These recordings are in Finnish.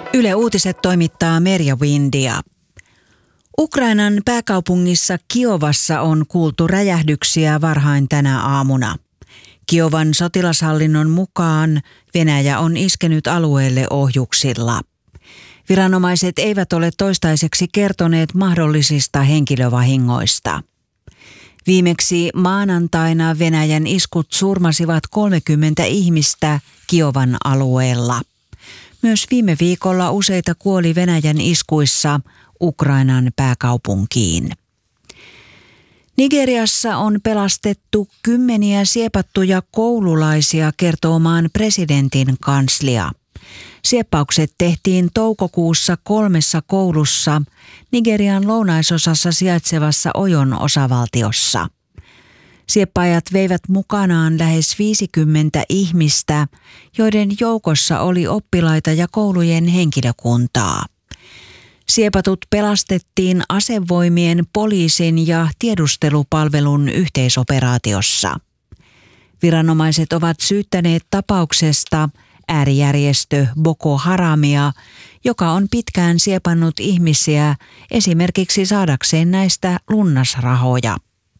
Yle Uutiset toimittaa Merja Windia. Ukrainan pääkaupungissa Kiovassa on kuultu räjähdyksiä varhain tänä aamuna. Kiovan sotilashallinnon mukaan Venäjä on iskenyt alueelle ohjuksilla. Viranomaiset eivät ole toistaiseksi kertoneet mahdollisista henkilövahingoista. Viimeksi maanantaina Venäjän iskut surmasivat 30 ihmistä Kiovan alueella. Myös viime viikolla useita kuoli Venäjän iskuissa Ukrainan pääkaupunkiin. Nigeriassa on pelastettu kymmeniä siepattuja koululaisia, kertoo maan presidentin kanslia. Sieppaukset tehtiin toukokuussa 3 koulussa Nigerian lounaisosassa sijaitsevassa Ojon osavaltiossa. Sieppaajat veivät mukanaan lähes 50 ihmistä, joiden joukossa oli oppilaita ja koulujen henkilökuntaa. Siepatut pelastettiin asevoimien, poliisin ja tiedustelupalvelun yhteisoperaatiossa. Viranomaiset ovat syyttäneet tapauksesta äärijärjestö Boko Haramia, joka on pitkään siepannut ihmisiä esimerkiksi saadakseen näistä lunnasrahoja.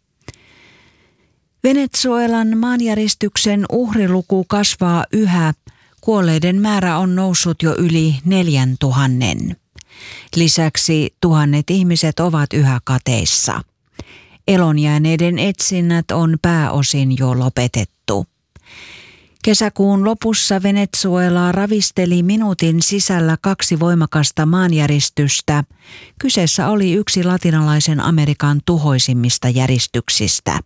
Venezuelan maanjäristyksen uhriluku kasvaa yhä. Kuolleiden määrä on noussut jo yli 4,000. Lisäksi tuhannet ihmiset ovat yhä kateissa. Elonjääneiden etsinnät on pääosin jo lopetettu. Kesäkuun lopussa Venezuela ravisteli minuutin sisällä 2 voimakasta maanjäristystä. Kyseessä oli yksi latinalaisen Amerikan tuhoisimmista järistyksistä.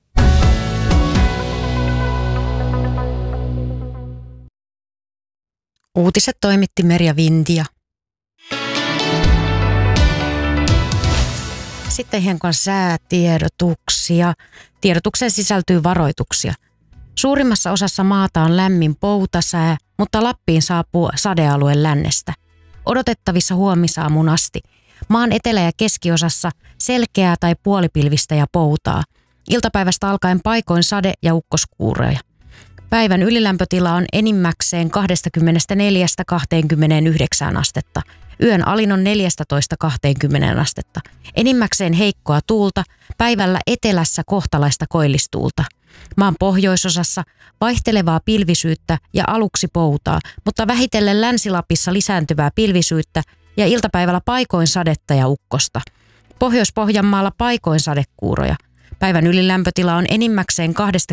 Uutiset toimitti Merja Windia. Sitten hieman säätiedotuksia. Tiedotukseen sisältyy varoituksia. Suurimmassa osassa maata on lämmin poutasää, mutta Lappiin saapuu sadealue lännestä. Odotettavissa huomisaamuun asti. Maan etelä- ja keskiosassa selkeää tai puolipilvistä ja poutaa. Iltapäivästä alkaen paikoin sade- ja ukkoskuuroja. Päivän ylilämpötila on enimmäkseen 24–29 astetta. Yön alin on 14–20 astetta. Enimmäkseen heikkoa tuulta, päivällä etelässä kohtalaista koillistuulta. Maan pohjoisosassa vaihtelevaa pilvisyyttä ja aluksi poutaa, mutta vähitellen Länsi-Lapissa lisääntyvää pilvisyyttä ja iltapäivällä paikoin sadetta ja ukkosta. Pohjois-Pohjanmaalla paikoin sadekuuroja. Päivän ylilämpötila on enimmäkseen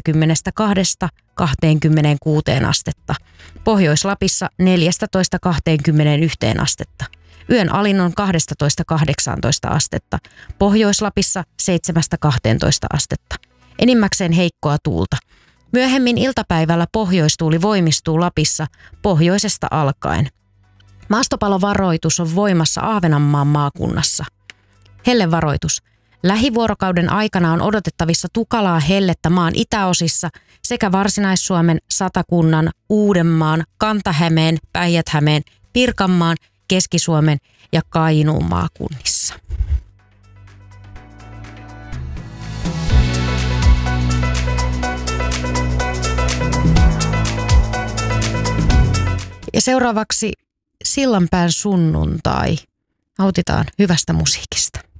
22–26 astetta. Pohjois-Lapissa 14–21 astetta. Yön alin on 12–18 astetta. Pohjois-Lapissa 7–12 astetta. Enimmäkseen heikkoa tuulta. Myöhemmin iltapäivällä pohjoistuuli voimistuu Lapissa pohjoisesta alkaen. Maastopalovaroitus on voimassa Ahvenanmaan maakunnassa. Hellevaroitus. Lähivuorokauden aikana on odotettavissa tukalaa hellettä maan itäosissa sekä Varsinais-Suomen, Satakunnan, Uudenmaan, Kanta-Hämeen, Päijät-Hämeen, Pirkanmaan, Keski-Suomen ja Kainuun maakunnissa. Ja seuraavaksi Sillanpään sunnuntai. Nautitaan hyvästä musiikista.